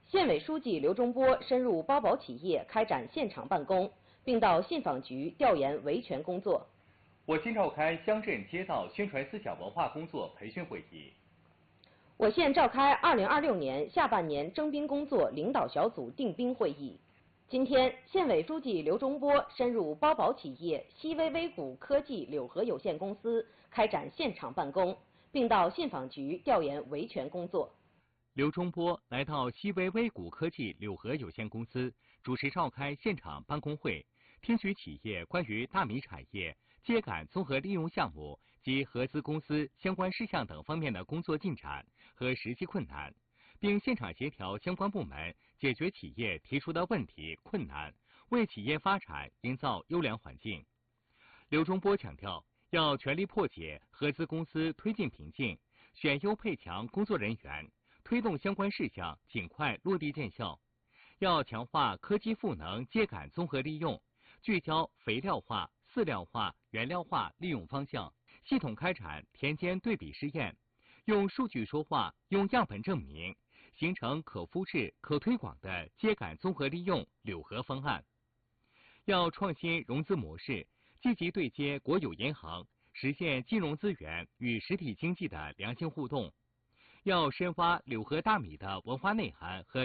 县委书记刘忠波深入包保企业开展现场办公，并到信访局调研维权工作。 我县召开乡镇街道宣传思想文化工作培训会议。 我县召开2026年下半年征兵工作领导小组定兵会议。今天，县委书记刘忠波深入包保企业西微微股科技柳河有限公司开展现场办公，并到信访局调研维权工作。 刘忠波来到西微微股科技柳河有限公司，主持召开现场办公会，听取企业关于大米产业秸秆综合利用项目及合资公司相关事项等方面的工作进展和实际困难，并现场协调相关部门解决企业提出的问题困难，为企业发展营造优良环境。刘忠波强调，要全力破解合资公司推进瓶颈，选优配强工作人员，推动相关事项尽快落地见效。要强化科技赋能秸秆综合利用，聚焦肥料化、饲料化、原料化利用方向，系统开展田间对比试验，用数据说话，用样本证明，形成可复制、可推广的秸秆综合利用柳河方案。要创新融资模式，积极对接国有银行，实现金融资源与实体经济的良性互动。要深挖柳河大米的文化内涵和